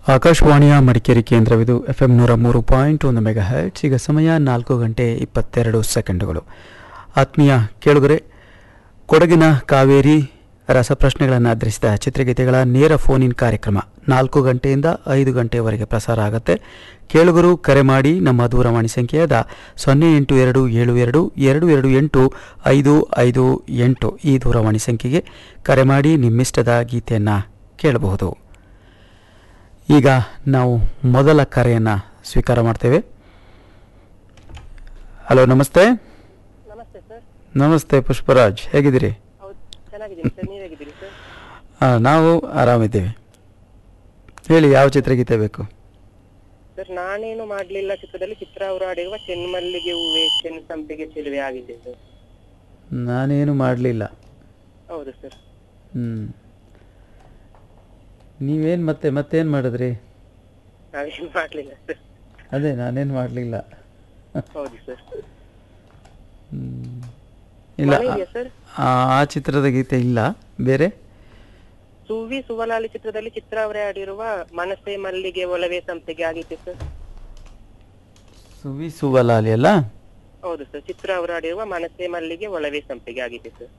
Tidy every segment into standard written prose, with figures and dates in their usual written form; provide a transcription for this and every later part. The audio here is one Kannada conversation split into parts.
ಆಕಾಶವಾಣಿಯ ಮಡಿಕೇರಿ ಕೇಂದ್ರವಿದು FM 103.1 ಮೆಗಾಹರ್ಟ್ಸ್. ಈಗ ಸಮಯ 4:22 ಆತ್ಮೀಯ ಕೇಳುಗರೆ, ಕೊಡಗಿನ ಕಾವೇರಿ ರಸಪ್ರಶ್ನೆಗಳನ್ನು ಆಧರಿಸಿದ ಚಿತ್ರಗೀತೆಗಳ ನೇರ ಫೋನ್ ಇನ್ ಕಾರ್ಯಕ್ರಮ 4 ಗಂಟೆಯಿಂದ 5 ಗಂಟೆಯವರೆಗೆ ಪ್ರಸಾರ ಆಗುತ್ತೆ. ಕೇಳುಗರು ಕರೆ ಮಾಡಿ ನಮ್ಮ ದೂರವಾಣಿ ಸಂಖ್ಯೆಯಾದ 082272285558 ಈ ದೂರವಾಣಿ ಸಂಖ್ಯೆಗೆ ಕರೆ ಮಾಡಿ ನಿಮ್ಮಿಷ್ಟದ ಗೀತೆಯನ್ನು ಕೇಳಬಹುದು. ಈಗ ನಾವು ಮೊದಲ ಕರೆಯನ್ನು ಸ್ವೀಕಾರ ಮಾಡ್ತೇವೆ. ಹಲೋ, ನಮಸ್ತೆ. ನಮಸ್ತೆ ಸರ್. ನಮಸ್ತೆ ಪುಷ್ಪರಾಜ್, ಹೇಗಿದ್ದೀರಿ? ಚೆನ್ನಾಗಿದ್ದೀನಿ ಸರ್, ನೀವು ಹೇಗಿದ್ದೀರಿ ಸರ್? ನಾವು ಆರಾಮಿದ್ದೇವೆ. ಹೇಳಿ, ಯಾವ ಚಿತ್ರಗೀತೆ ಬೇಕು? ಸರ್, ನಾನೇನು ಮಾಡಲಿಲ್ಲ ಚಿತ್ರದಲ್ಲಿ ಚಿತ್ರ ಅವರು ಆಡಿರುವ ಚೆನ್ಮಲ್ಲಿಗೆ ಹೂವೆ ಚೆನ್ನ ಸಂಪಿಗೆ ಚೆಲುವೆ ಆಗಿದೆ ಸರ್. ನಾನೇನು ಮಾಡಲಿಲ್ಲ. ಹೌದು ಸರ್. ನೀವೇನು ಮತ್ತೇನು ಮಾಡಿದ್ರಿ? ನಾವೇನು ಮಾಡಲಿಲ್ಲ ಸರ್. ಅದೇ, ನಾನೇನು ಮಾಡಲಿಲ್ಲ. ಹೌದು ಸರ್. ಇಲ್ಲ, ಸರ್, ಆ ಚಿತ್ರದ ಗೀತೆ ಇಲ್ಲ, ಬೇರೆ. ಸುವಿ ಸುವಲಾಲಿ ಚಿತ್ರದಲ್ಲಿ ಚಿತ್ರ ಅವರೇ ಆಡಿರುವ ಮನಸ್ಸೆ ಮಲ್ಲಿಗೆ ಒಲವೇ ಸಂಪಿಗೆ ಆಗಿದೆ ಸರ್. ಸುವಿ ಸುವಲಾಲಿ ಅಲ್ಲ? ಹೌದು ಸರ್, ಚಿತ್ರ ಅವರು ಆಡಿರುವ ಮನಸ್ಸೆ ಮಲ್ಲಿಗೆ ಒಲವೇ ಸಂಪಿಗೆ ಆಗಿದೆ ಸರ್.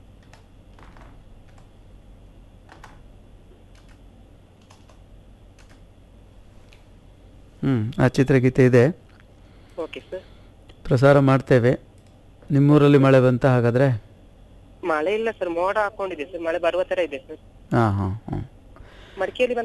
ಆ ಚಿತ್ರಗೀತೆ ಇದೆ, ಓಕೆ ಸರ್. ಪ್ರಸಾರ ಮಾಡ್ತೇವೆ. ನಿಮ್ಮೂರಲ್ಲಿ ಮಳೆ ಬಂತ ಹಾಗಾದ್ರೆ? ಮಳೆ ಇಲ್ಲ ಸರ್, ಮೋಡ ಹಾಕೊಂಡಿದೆ ಸರ್, ಮಳೆ ಬರುವ ತರ ಇದೆ ಸರ್. ಹಾಂ ಹಾಂ ಹಾಂ. ಮಡಿಕೇರಿ